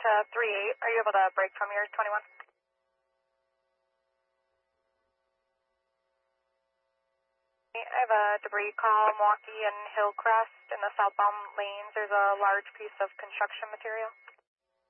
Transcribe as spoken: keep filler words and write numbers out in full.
to three eight. Are you able to break from your twenty-one? I have a debris call, Milwaukee and Hillcrest in the southbound lanes. There's a large piece of construction material.